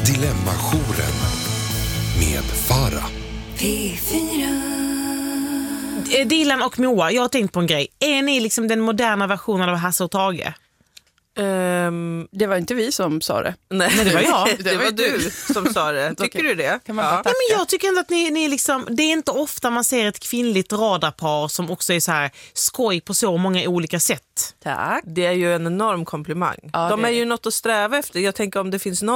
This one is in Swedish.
Dilemmajouren med Farah. Dilan och Moa, jag har tänkt på en grej. Är ni liksom den moderna versionen av Hasse och Tage? Det var inte vi som sa det. Nej, det var jag. Det var du som sa det. Tycker du det? Kan man Nej, men jag tycker ändå att ni är liksom, det är inte ofta man ser ett kvinnligt radarpar som också är så här skoj på så många olika sätt. Tack. Det är ju en enorm komplimang. Ja, De det är är ju något att sträva efter. Jag tänker om det finns någon